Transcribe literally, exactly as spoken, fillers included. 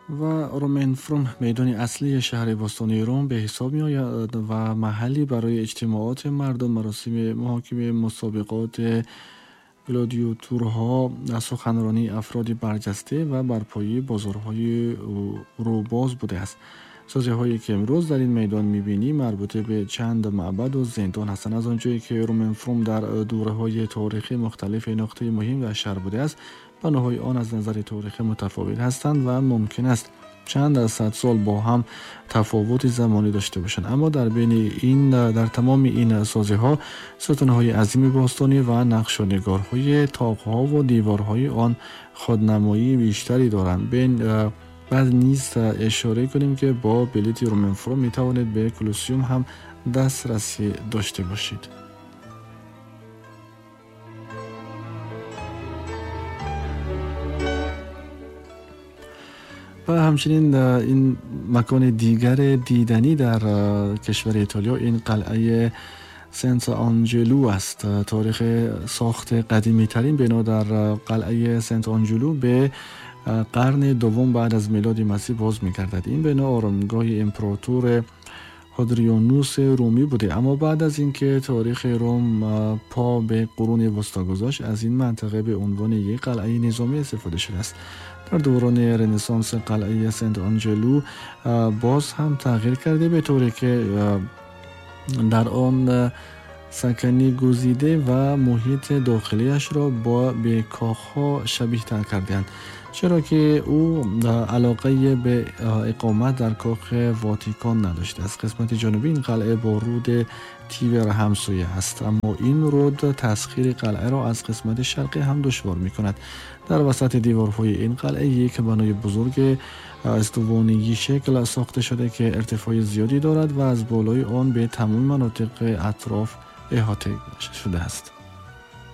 و رومنفروم میدان اصلی شهر باستانی روم به حساب می آید و محلی برای اجتماعات مردم، مراسم محاکمه، مسابقات گلادیاتورها، سخنرانی افراد برجسته و برپایی بازارهای روباز بوده است. سازی‌هایی که امروز در این میدان می‌بینی مربوط به چند معبد و زندان هستند. از آنجایی که رومنفروم در دوره‌های تاریخی مختلف نقطه مهم در شهر بوده است، بناهای آن از نظر تاریخی متفاوت هستند و ممکن است چند صد سال با هم تفاوت زمانی داشته باشند، اما در بین این در تمام این سازی‌ها ستون‌های عظیم باستانی و نقش‌ونگارهای طاق‌ها و دیوارهای آن خودنمایی بیشتری دارند. بین بعد نیست اشاره کنیم که با بلیط رومنفروم می توانید به کلوسیوم هم دسترسی داشته باشید. و همچنین این مکان دیگر دیدنی در کشور ایتالیا این قلعه سنت آنجلو است. تاریخ ساخت قدیمی ترین بنا در قلعه سنت آنجلو به قرن دوم بعد از میلاد مسیح باز می‌گردد. این بنا آرامگاه امپراتور هادریانوس رومی بوده، اما بعد از اینکه تاریخ روم پا به قرون وسطا گذاشت، از این منطقه به عنوان یک قلعه نظامی استفاده شده است. در دوران رنسانس قلعه سنت آنجلو باز هم تغییر کرده به طوری که در آن سکنی گزیده و محیط داخلیش را با به کاخها شبیه تر کردند، چرا که او علاقه به اقامت در کاخ واتیکان نداشته است. قسمت جنوبی این قلعه با رود تیبر همسایه است، اما این رود تسخیر قلعه را از قسمت شرقی هم دشوار می کند. در وسط دیوارهای این قلعه یک بنای بزرگ استوانه‌ای شکل ساخته شده که ارتفاع زیادی دارد و از بالای آن به تمام مناطق اطراف احاطه شده است.